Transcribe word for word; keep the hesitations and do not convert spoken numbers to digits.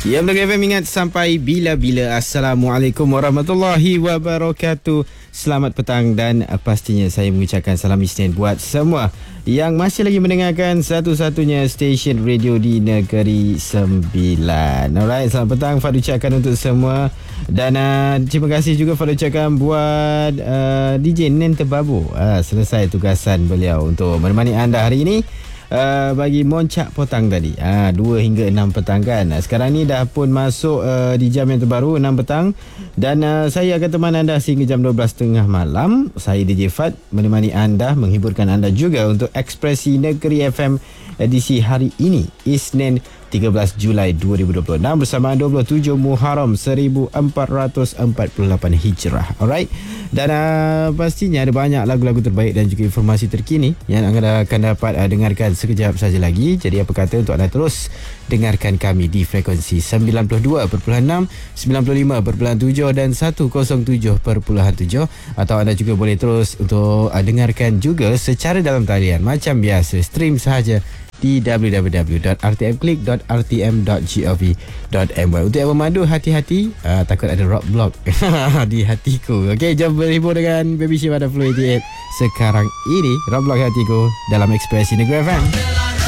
Ya, Blog F M ingat sampai bila-bila. Assalamualaikum warahmatullahi wabarakatuh. Selamat petang dan uh, pastinya saya mengucapkan salam Isnin buat semua yang masih lagi mendengarkan satu-satunya stesen radio di Negeri Sembilan. Alright, selamat petang Fad ucapkan untuk semua. Dan uh, terima kasih juga Fad ucapkan buat uh, D J Nen Tebabu. uh, Selesai tugasan beliau untuk menemani anda hari ini. Uh, bagi Moncak Potang tadi uh, dua hingga enam petang kan. uh, Sekarang ni dah pun masuk uh, di jam yang terbaru enam petang. Dan uh, saya akan teman anda sehingga jam dua belas tiga puluh malam. Saya D J Fad menemani anda, menghiburkan anda juga untuk Ekspresi Negeri F M edisi hari ini, Isnin tiga belas Julai dua ribu dua puluh enam, bersama dua puluh tujuh Muharram seribu empat ratus empat puluh lapan Hijrah. Alright. Dan uh, pastinya ada banyak lagu-lagu terbaik dan juga informasi terkini yang anda akan dapat uh, dengarkan sekejap saja lagi. Jadi apa kata untuk anda terus dengarkan kami di frekuensi sembilan puluh dua perpuluhan enam, sembilan puluh lima perpuluhan tujuh dan seratus tujuh perpuluhan tujuh. Atau anda juga boleh terus untuk uh, dengarkan juga secara dalam talian macam biasa, stream sahaja di w w w dot r t m click dot r t m dot gov dot m y. Untuk yang memandu, hati-hati, uh, takut ada rock block di hatiku. Okey, jom berhibur dengan Baby Shiva dan Flow lapan puluh lapan sekarang ini. Rock block hatiku dalam Ekspresi Negeri F M.